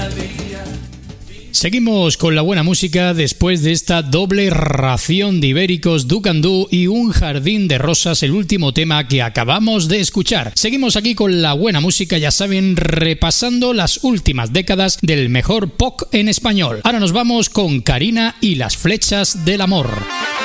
Seguimos con la buena música después de esta doble ración de ibéricos Ducandú y Un jardín de rosas, el último tema que acabamos de escuchar. Seguimos aquí con la buena música, ya saben, repasando las últimas décadas del mejor pop en español. Ahora nos vamos con Karina y las flechas del amor.